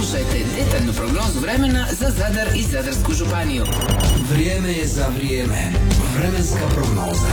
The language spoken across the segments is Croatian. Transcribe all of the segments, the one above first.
Slušajte detaljnu prognozu vremena za Zadar i Zadarsku županiju. Vrijeme je za vrijeme. Vremenska prognoza.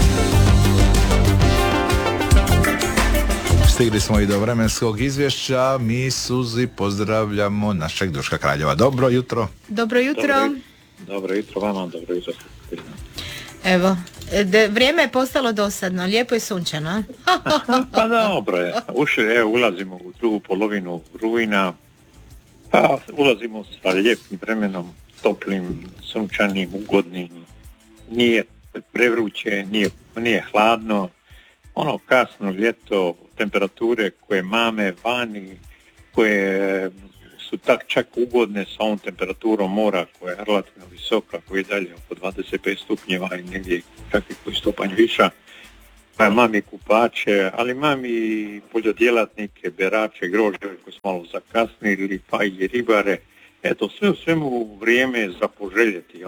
Stigli smo i do vremenskog izvješća. Mi, Suzi, pozdravljamo našeg Duška Kraljeva. Dobro jutro. Dobro jutro. Dobro jutro vama, dobro jutro. Evo, vrijeme je postalo dosadno, lijepo i sunčano. Pa dobro je. Ulazimo u drugu polovinu rujna. Pa ulazimo sa lijepim vremenom, toplim, sunčanim, ugodnim. Nije prevruće, nije hladno. Ono kasno ljeto, temperature koje mame vani, koje su čak ugodne sa ovom temperaturom mora koja je relativno visoka, koja je dalje oko 25 stupnjeva i negdje čak i koji stupanj viša. Pa mami kupače, ali mami poljodjelatnike, berače, grožđeve koji su malo zakasnili, pa i ribare. Eto, sve u svemu vrijeme za poželjeti.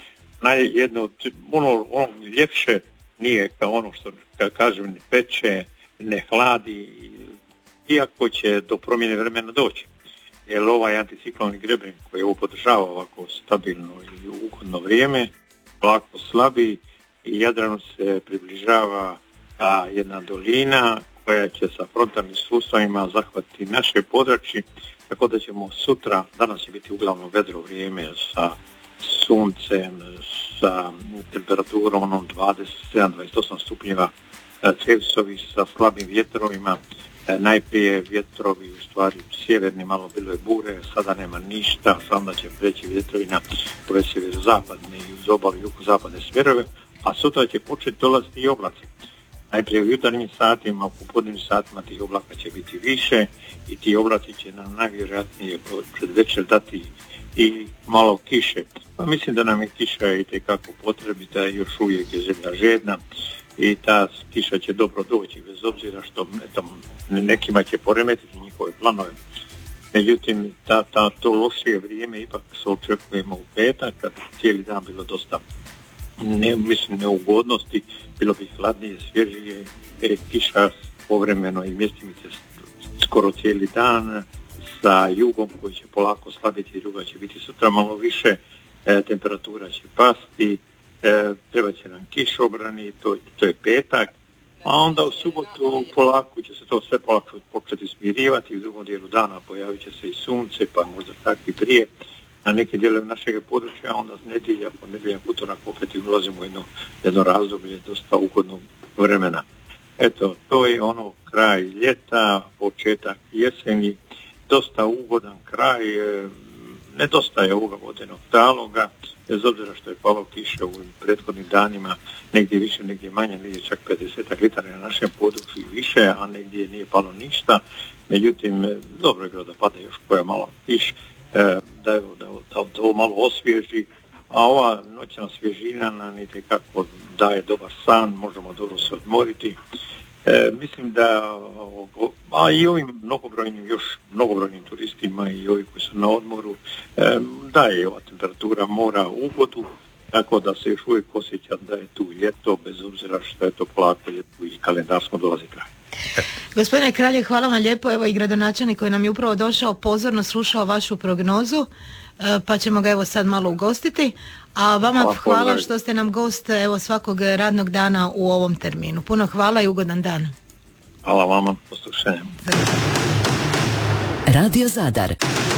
Ono ljepše nije kao ono što kažem, ne peče, ne hladi, iako će do promjene vremena doći. Jer ovaj anticiklonni greben koji ovo podržava ovako stabilno i ugodno vrijeme, lako slabi i Jadranu se približava jedna dolina koja će sa frontalnim sustavima zahvatiti naše područje, tako da ćemo sutra, danas će biti uglavnom vedro vrijeme sa suncem, sa temperaturom 27-28 stupnjeva Celsijusovi sa slabim vjetrovima. Najprije vjetrovi u stvari sjeverni, malo bilo je bure, sada nema ništa, sada će preći vjetrovi na ove sjeverozapadne i uz obalu jugozapadne smjerove, a sutra će početi dolaziti i oblaci. Najprije u jutarnjim satima, u popodnevnim satima tih oblaka će biti više i ti oblaci će nam najvjerojatnije pred večer dati i malo kiše. Pa mislim da nam je kiša itekako potrebita, još uvijek je zemlja žedna i ta kiša će dobro doći, bez obzira što nekima će poremetiti njihove planove. Međutim, to lošije vrijeme ipak se očekujemo u petak, kad cijeli dan bilo dosta neugodnosti, bilo bi hladnije, svježije, kiša povremeno i mjestimice skoro cijeli dan, sa jugom koji će polako slabiti, juga će biti sutra malo više, temperatura će pasti, treba će nam kišobrani, to je petak, a onda u subotu polako će se to sve polako početi smirivati, u drugom dijelu dana pojavit će se i sunce, pa možda tak i prije, na neke dijelove našeg područja, a onda ponedjeljak, utorak opet ulazimo u jedno razdoblje dosta ugodnog vremena. Eto, to je ono kraj ljeta, početak jeseni, dosta ugodan kraj, nedostaje ovoga vodenog taloga, bez obzira što je palo kiše u prethodnim danima, negdje više, negdje manje, negdje čak 50 litara na našem području i više, a negdje nije palo ništa. Međutim, dobro je bilo da pada još koja malo kiš, da to malo osvježi, a ova noćna svježina nam itekako daje dobar san, možemo dobro se odmoriti. Mislim da i ovim mnogobrojnim turistima i ovi koji su na odmoru daje ova temperatura mora ugodu, tako da se još uvijek osjeća da je tu ljeto, bez obzira što je to polako ljeto i kalendarsko dolazi kraj. Gospodine Kralje, hvala vam lijepo, evo i gradonačelnik koji nam je upravo došao, pozorno slušao vašu prognozu, pa ćemo ga evo sad malo ugostiti, a vama hvala što ste nam gost evo svakog radnog dana u ovom terminu. Puno hvala i ugodan dan. Hvala vama, poslušajem. Radio Zadar.